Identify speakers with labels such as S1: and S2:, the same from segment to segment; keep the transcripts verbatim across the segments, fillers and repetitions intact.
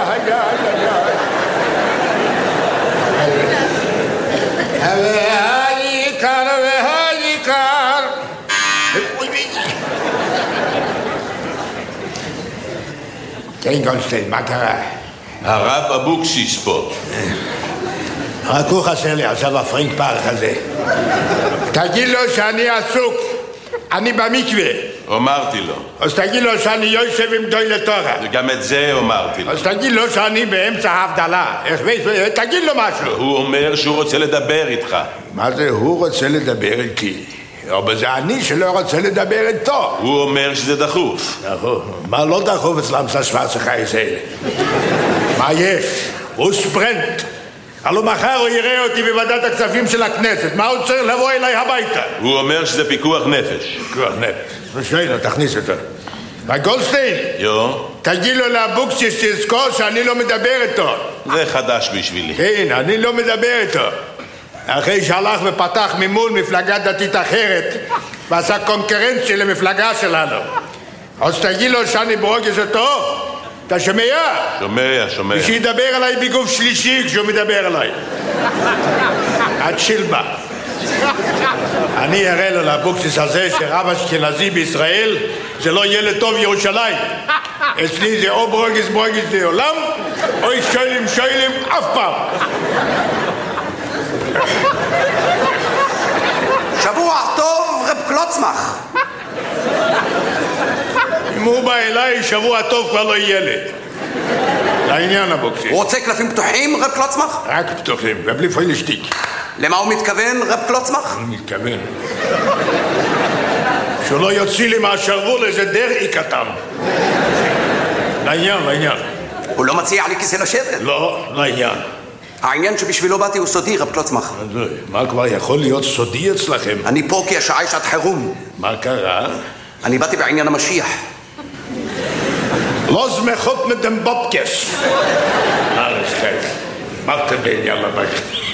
S1: היה, היה. והעיקר, והעיקר. כן, גולדשטיין, מה קרה?
S2: הרב אבוקסיס פה.
S1: רק הוא חסר לי עכשיו הפרינק פארק הזה. תגיד לו שאני עסוק, אני במקווה.
S2: אמרתי לו.
S1: אז תגיד לו שאני יושב עם דוילה תורה.
S2: גם את זה אמרתי לו.
S1: אז תגיד לו שאני באמצע ההבדלה. תגיד לו משהו.
S2: הוא אומר שהוא רוצה לדבר איתך.
S1: מה זה הוא רוצה לדבר איתי? אבל זה אני שלא רוצה לדבר איתו.
S2: הוא אומר שזה דחוף.
S1: דחוף? מה לא דחוף אצלם שוורצה חייס האלה? מה יש? הוא ספרנט. הלוא מחר הוא יראה אותי בוועדת הכספים של הכנסת. מה הוא צריך לבוא אליי הביתה?
S2: הוא אומר שזה פיקוח נפש.
S1: פיקוח נפש. שיינה, תכניס אותו. גולדשטיין,
S2: יו?
S1: תגיד לו לאבוקסיס שתזכור שאני לא מדבר איתו.
S2: זה חדש בשבילי.
S1: כן, אני לא מדבר איתו. אחרי שהלך ופתח ממול מפלגה דתית אחרת ועשה קונקרנציה למפלגה שלנו. אז תגיד לו שאני ברוגז אותו. אתה שומע?
S2: שומע, שומע.
S1: ושידבר עליי בגוף שלישי כשהוא מדבר עליי. עד שילבה. אני אראה לו לאבוקסיס הזה שרב אשכנזי בישראל זה לא ילד טוב ירושלים. אצלי זה או ברוגז ברוגז לעולם או שוילים שוילים אף פעם.
S3: שבוע טוב רב קלוצמח.
S1: אם הוא בא אליי שבוע טוב כבר לא ילד. לעניין אבוקסיס.
S3: הוא רוצה קלפים פתוחים רב קלוצמח?
S1: רק פתוחים ובלי פוילשטיק.
S3: למה הוא מתכוון רב קלוצמח?
S1: הוא מתכוון שהוא לא יוציא לי מהשרוול איזה דרעי קטן. לעניין, לעניין.
S3: הוא לא מציע לי כיסא לשבת?
S1: לא, לעניין.
S3: העניין שבשבילו באתי הוא סודי רב קלוצמח.
S1: מה כבר יכול להיות סודי אצלכם?
S3: אני פה כי השעה היא שעת חירום.
S1: מה קרה?
S3: אני באתי בעניין המשיח.
S1: לא זמחות מדם בובקס. ארץ חייך. מה אתה בעניין לבית?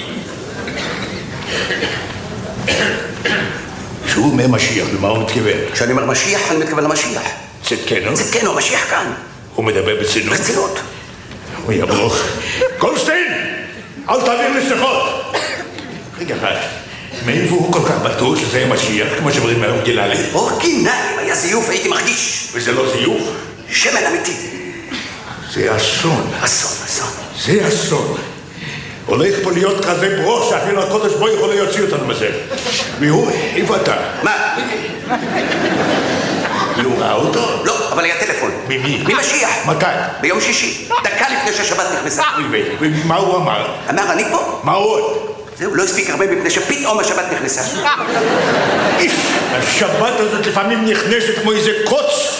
S1: שהוא אומר משיח, למה הוא מתכוון?
S3: כשאני אומר משיח, אני מתכוון למשיח.
S1: צדקנו?
S3: צדקנו, המשיח כאן.
S1: הוא מדבר בצנות?
S3: בצנות.
S1: הוא יברוך. גולדשטיין! אל תעביר לי שיחות! רגע אחד, מאיפה הוא כל כך בטוח שזה יהיה משיח, כמו שאומרים מהאורגינלי?
S3: אורגינלי, היה זיוף, הייתי מרגיש.
S1: וזה לא זיוף?
S3: שמן אמיתי.
S1: זה אסון.
S3: אסון, אסון.
S1: זה אסון. הולך פה להיות כזה ברוך שאפילו הקודש בו יכול להוציא אותנו מזה. והוא, איפה אתה?
S3: מה?
S1: הוא ראה אותו?
S3: לא, אבל היה טלפון.
S1: ממי?
S3: ממשיח.
S1: מתי?
S3: ביום שישי, דקה לפני שהשבת נכנסה.
S1: ומה הוא אמר?
S3: אמר, אני פה.
S1: מה עוד?
S3: זהו, לא הספיק הרבה מפני שפתאום השבת נכנסה.
S1: השבת הזאת לפעמים נכנסת כמו איזה קוץ.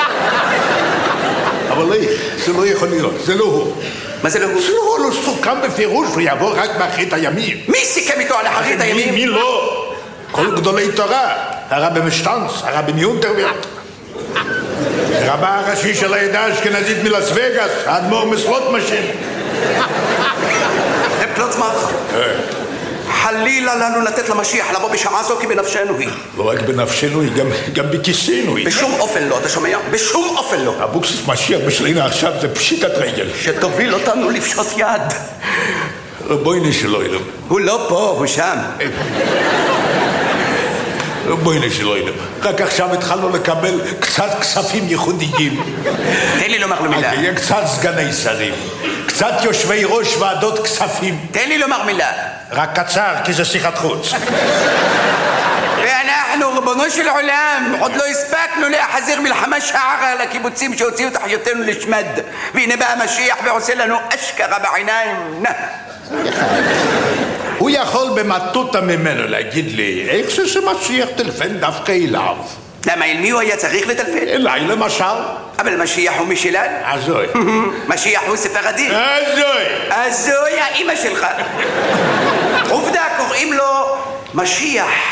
S1: אבל איך? זה לא יכול להיות, זה לא הוא.
S3: מה זה לא הוא?
S1: זה לא הוא, לא סוכם בפירוש, הוא יעבור רק באחרית הימים.
S3: מי סיכם איתו על אחרית הימים?
S1: מי לא? כל גדולי תורה, הרבי משטנץ, הרבי מיונטרברט, רבה הראשי של העדה האשכנזית מלאס וגאס, האדמו"ר מסלוטמשין.
S3: רב קלוצמח, חלילה לנו לתת למשיח לבוא בשעה זו כי בנפשנו היא.
S1: לא רק בנפשנו היא, גם בכיסנו היא.
S3: בשום אופן לא, אתה שומע? בשום אופן לא.
S1: אבוקסיס משיח בשבילינו עכשיו זה פשיטת רגל.
S3: שתוביל אותנו לפשוט יד.
S1: בואי נשלו אילם.
S3: הוא לא פה, הוא שם.
S1: בואי נשלו אילם. רק עכשיו התחלנו לקבל קצת כספים ייחודיים.
S3: תן לי לומר לו מילה.
S1: יהיה קצת סגני שרים, קצת יושבי ראש ועדות כספים.
S3: תן לי לומר מילה.
S1: רק קצר, כי זה שיחת חוץ.
S3: ואנחנו, רבונו של עולם, עוד לא הספקנו להחזיר מלחמה שערה על הקיבוצים שהוציאו את אחיותינו לשמד. והנה בא המשיח ועושה לנו אשכרה בעיניים. נא.
S1: הוא יכול במטוטה ממנו להגיד לי, איך זה שמשיח טלפן דווקא אליו?
S3: למה, אל מי הוא היה צריך לטלפן?
S1: אליי למשל.
S3: אבל משיח הוא משלנו.
S1: הזוי.
S3: משיח הוא ספרדי.
S1: הזוי.
S3: הזוי האמא שלך. עובדה, קוראים לו משיח.